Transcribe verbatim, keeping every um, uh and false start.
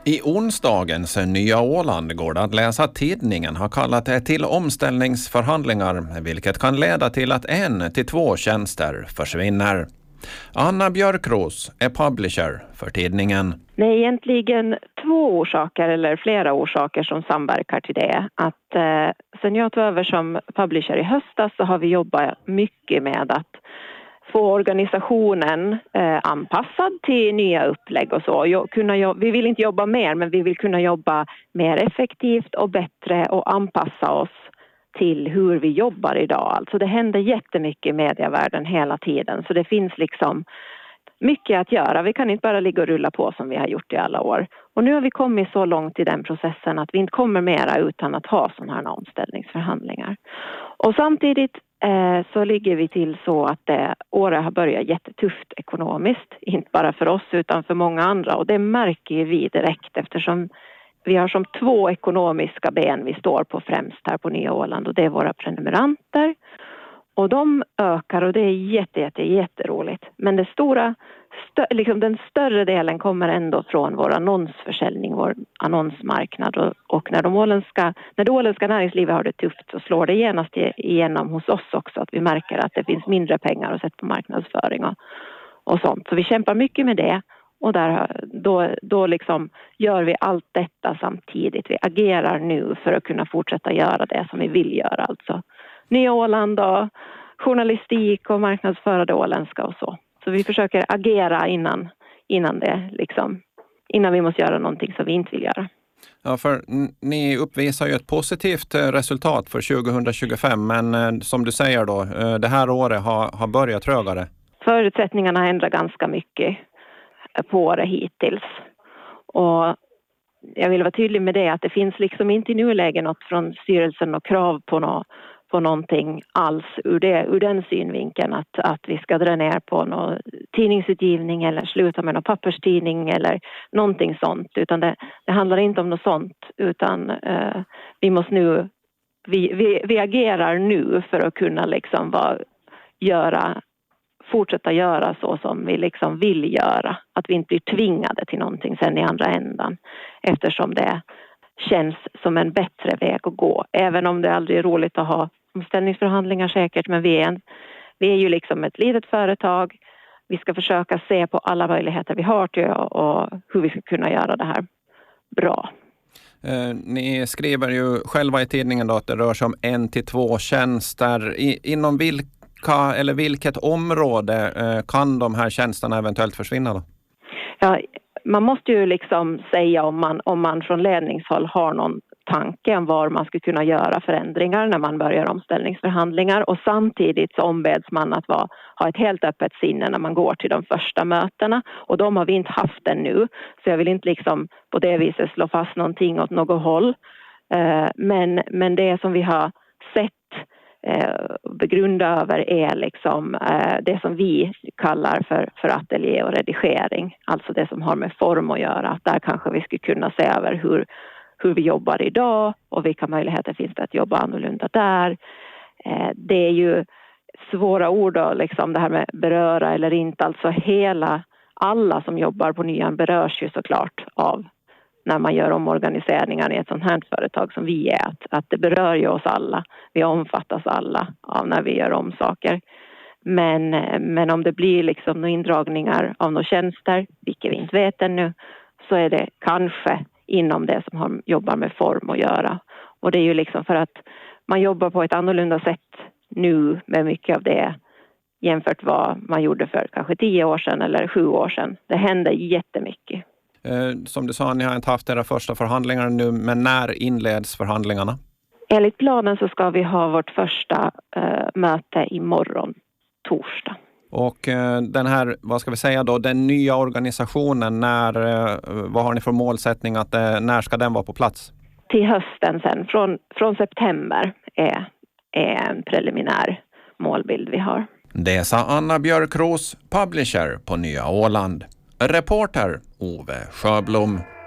I onsdagens Nya Åland går det att läsa att tidningen har kallat det till omställningsförhandlingar, vilket kan leda till att en till två tjänster försvinner. Anna Björkros är publisher för tidningen. Det är egentligen två orsaker eller flera orsaker som samverkar till det. Att eh, sen jag tog över som publisher i höstas så har vi jobbat mycket med att få organisationen eh, anpassad till nya upplägg och så. Jag, kunna jobba, vi vill inte jobba mer, men vi vill kunna jobba mer effektivt och bättre och anpassa oss till hur vi jobbar idag. Alltså det händer jättemycket i medievärlden hela tiden, så det finns liksom mycket att göra. Vi kan inte bara ligga och rulla på som vi har gjort i alla år. Och nu har vi kommit så långt i den processen att vi inte kommer mera utan att ha sådana här omställningsförhandlingar. Och samtidigt eh, så ligger vi till så att det, året har börjat jättetufft ekonomiskt. Inte bara för oss utan för många andra. Och det märker vi direkt eftersom vi har som två ekonomiska ben vi står på främst här på Nya Åland. Och det är våra prenumeranter. Och de ökar och det är jätte, jätte, jätteroligt. Men det stora, stö, liksom den större delen kommer ändå från vår annonsförsäljning, vår annonsmarknad. Och, och när, de åländska, när det åländska näringslivet har det tufft så slår det genast igenom hos oss också. Att vi märker att det finns mindre pengar att sätta på marknadsföring och, och sånt. Så vi kämpar mycket med det. Och där, då, då liksom gör vi allt detta samtidigt. Vi agerar nu för att kunna fortsätta göra det som vi vill göra. Alltså Nya Åland och journalistik och marknadsföra det åländska och så. Så vi försöker agera innan, innan det liksom, innan vi måste göra någonting som vi inte vill göra. Ja, för ni uppvisar ju ett positivt resultat för tjugohundratjugofem, men som du säger då, det här året har, har börjat trögare. Förutsättningarna ändrar ganska mycket på året hittills. Och jag vill vara tydlig med det att det finns liksom inte i nuläget något från styrelsen och krav på något på någonting alls ur, det, ur den synvinkeln att, att vi ska dra ner på någon tidningsutgivning eller sluta med någon papperstidning eller någonting sånt. Utan det, det handlar inte om något sånt utan eh, vi måste nu, vi, vi, vi agerar nu för att kunna liksom vara, göra, fortsätta göra så som vi liksom vill göra. Att vi inte blir tvingade till någonting sen i andra ändan eftersom det känns som en bättre väg att gå. Även om det aldrig är roligt att ha omställningsförhandlingar säkert. Men vi är, en, vi är ju liksom ett litet företag. Vi ska försöka se på alla möjligheter vi har till och, och hur vi ska kunna göra det här bra. Eh, ni skriver ju själva i tidningen då att det rör sig om en till två tjänster. I, inom vilka eller vilket område eh, kan de här tjänsterna eventuellt försvinna då? Ja, man måste ju liksom säga om man, om man från ledningshåll har någon tanke om var man skulle kunna göra förändringar när man börjar omställningsförhandlingar. Och samtidigt så ombeds man att vara, ha ett helt öppet sinne när man går till de första mötena. Och de har vi inte haft ännu. Så jag vill inte liksom på det viset slå fast någonting åt något håll. Men, men det som vi har sett begrunda över är liksom det som vi kallar för, för ateljé och redigering. Alltså det som har med form att göra. Där kanske vi skulle kunna se över hur, hur vi jobbar idag och vilka möjligheter finns det att jobba annorlunda där. Det är ju svåra ord då, liksom det här med beröra eller inte. Alltså hela, alla som jobbar på Nyan berörs ju såklart av när man gör omorganiseringar i ett sånt här företag som vi är. Att, att det berör ju oss alla. Vi omfattas alla av när vi gör om saker. Men, men om det blir liksom några indragningar av några tjänster, vilket vi inte vet ännu, så är det kanske inom det som har, jobbar med form att göra. Och det är ju liksom för att man jobbar på ett annorlunda sätt nu med mycket av det jämfört vad man gjorde för kanske tio år sedan eller sju år sedan. Det händer jättemycket. Som du sa, ni har inte haft era första förhandlingar nu, men när inleds förhandlingarna? Enligt planen så ska vi ha vårt första uh, möte imorgon, torsdag. Och uh, den här, vad ska vi säga då, den nya organisationen, när, uh, vad har ni för målsättning att uh, när ska den vara på plats? Till hösten sen, från, från september är, är en preliminär målbild vi har. Det sa Anna Björkros, publisher på Nya Åland. Reporter Ove Sjöblom.